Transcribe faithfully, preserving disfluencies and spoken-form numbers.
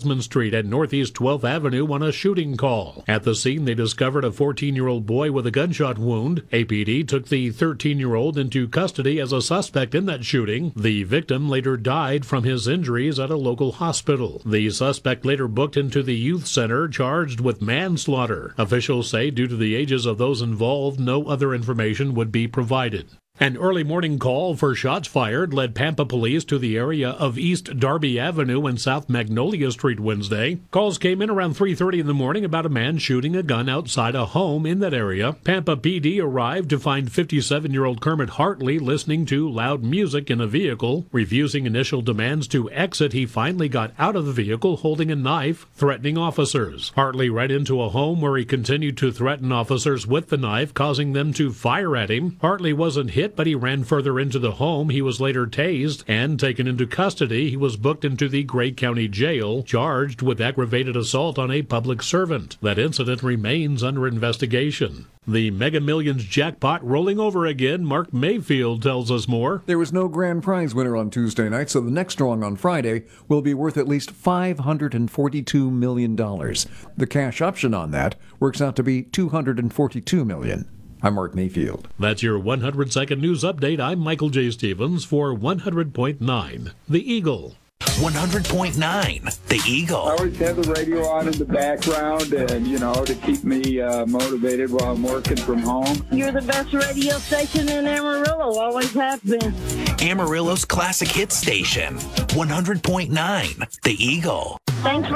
Osmond Street and Northeast twelfth Avenue on a shooting call. At the scene, they discovered a fourteen-year-old boy with a gunshot wound. A P D took the thirteen-year-old into custody as a suspect in that shooting. The victim later died from his injuries at a local hospital. The suspect later booked into the youth center, charged with manslaughter. Officials say due to the ages of those involved, no other information would be provided. An early morning call for shots fired led Pampa police to the area of East Darby Avenue and South Magnolia Street Wednesday. Calls came in around three thirty in the morning about a man shooting a gun outside a home in that area. Pampa P D arrived to find fifty-seven-year-old Kermit Hartley listening to loud music in a vehicle. Refusing initial demands to exit, he finally got out of the vehicle holding a knife, threatening officers. Hartley ran into a home where he continued to threaten officers with the knife, causing them to fire at him. Hartley wasn't hit, but he ran further into the home. He was later tased and taken into custody. He was booked into the Gray County Jail, charged with aggravated assault on a public servant. That incident remains under investigation. The Mega Millions jackpot rolling over again. Mark Mayfield tells us more. There was no grand prize winner on Tuesday night, so the next drawing on Friday will be worth at least five hundred forty-two million dollars. The cash option on that works out to be two hundred forty-two million dollars. I'm Mark Mayfield. That's your one hundred second news update. I'm Michael J. Stevens for one hundred point nine The Eagle. one hundred point nine The Eagle. I always have the radio on in the background, and, you know, to keep me uh, motivated while I'm working from home. You're the best radio station in Amarillo, always have been. Amarillo's classic hit station, one hundred point nine The Eagle. Thanks for